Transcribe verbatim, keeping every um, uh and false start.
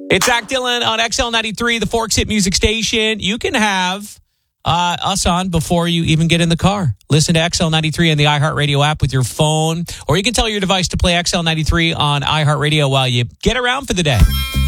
It's Zach Dillon on X L ninety-three, the Forks Hit Music Station. You can have uh, us on before you even get in the car. Listen to X L ninety-three on the iHeartRadio app with your phone, or you can tell your device to play X L ninety-three on iHeartRadio while you get around for the day.